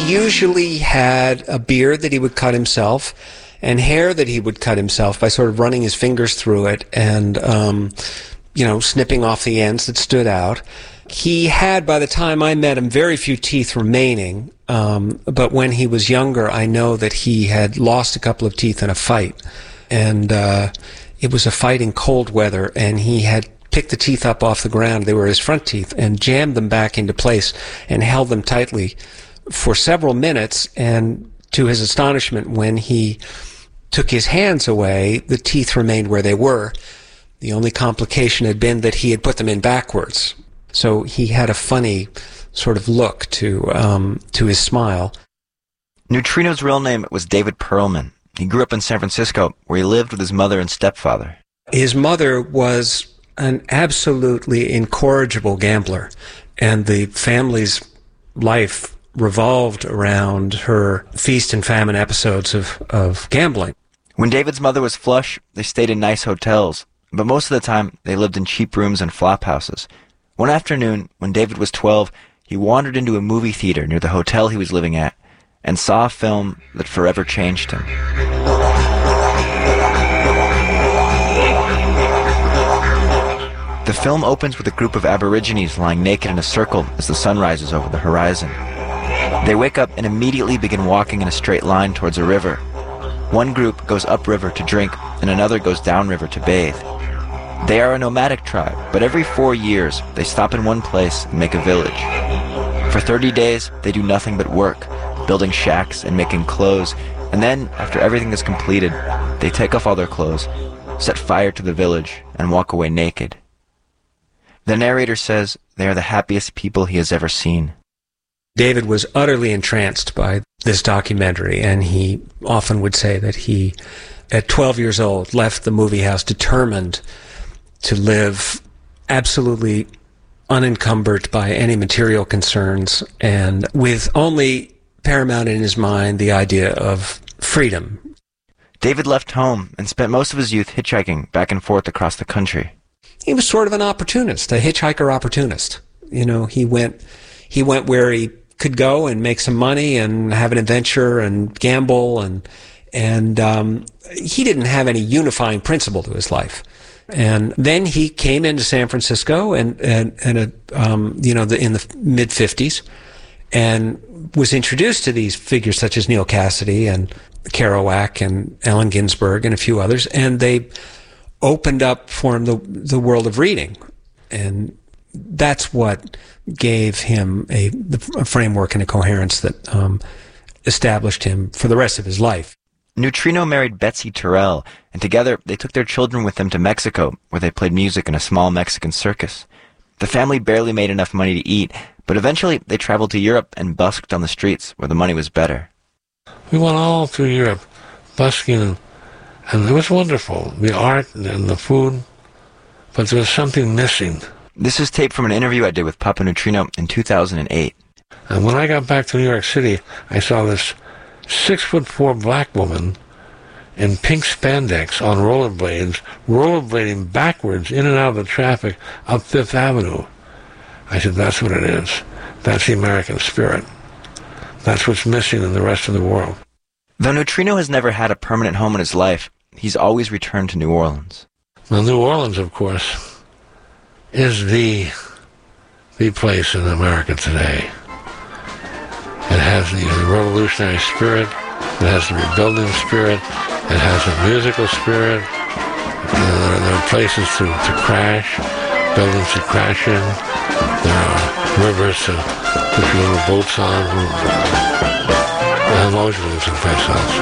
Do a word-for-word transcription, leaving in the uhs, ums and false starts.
usually had a beard that he would cut himself and hair that he would cut himself by sort of running his fingers through it and, um, you know, snipping off the ends that stood out. He had, by the time I met him, very few teeth remaining, um, but when he was younger, I know that he had lost a couple of teeth in a fight, and uh, it was a fight in cold weather, and he had picked the teeth up off the ground. They were his front teeth, and jammed them back into place and held them tightly for several minutes, and to his astonishment, when he took his hands away, the teeth remained where they were. The only complication had been that he had put them in backwards. So he had a funny sort of look to um, to his smile. Neutrino's real name was David Perlman. He grew up in San Francisco, where he lived with his mother and stepfather. His mother was an absolutely incorrigible gambler, and the family's life revolved around her feast and famine episodes of, of gambling. When David's mother was flush, they stayed in nice hotels, but most of the time they lived in cheap rooms and flop houses. One afternoon, when David was twelve, he wandered into a movie theater near the hotel he was living at and saw a film that forever changed him. The film opens with a group of Aborigines lying naked in a circle as the sun rises over the horizon. They wake up and immediately begin walking in a straight line towards a river. One group goes upriver to drink, and another goes downriver to bathe. They are a nomadic tribe, but every four years they stop in one place and make a village. For thirty days, they do nothing but work, building shacks and making clothes, and then, after everything is completed, they take off all their clothes, set fire to the village, and walk away naked. The narrator says they are the happiest people he has ever seen. David was utterly entranced by this documentary, and he often would say that he, at twelve years old, left the movie house determined to live absolutely unencumbered by any material concerns, and with only paramount in his mind the idea of freedom. David left home and spent most of his youth hitchhiking back and forth across the country. He was sort of an opportunist, a hitchhiker opportunist. You know, he went, he went where he could go and make some money and have an adventure and gamble, and and um, he didn't have any unifying principle to his life. And then he came into San Francisco and and and a, um, you know the, in the mid fifties, and was introduced to these figures such as Neal Cassady and Kerouac and Allen Ginsberg and a few others, and they opened up for him the the world of reading, and that's what gave him a, a framework and a coherence that um, established him for the rest of his life. Neutrino married Betsy Terrell, and together they took their children with them to Mexico, where they played music in a small Mexican circus. The family barely made enough money to eat, but eventually they traveled to Europe and busked on the streets where the money was better. We went all through Europe, busking, and it was wonderful, the art and the food, but there was something missing. This is taped from an interview I did with Papa Neutrino in two thousand eight. And when I got back to New York City, I saw this six-foot-four black woman in pink spandex on rollerblades, rollerblading backwards in and out of the traffic up Fifth Avenue. I said, that's what it is. That's the American spirit. That's what's missing in the rest of the world. Though Neutrino has never had a permanent home in his life, he's always returned to New Orleans. Well, New Orleans, of course, is the, the place in America today. It has the revolutionary spirit, it has the rebuilding spirit, it has a musical spirit. There, there are places to, to crash, buildings to crash in, there are rivers to put your little boats on. I've always lived someplace else.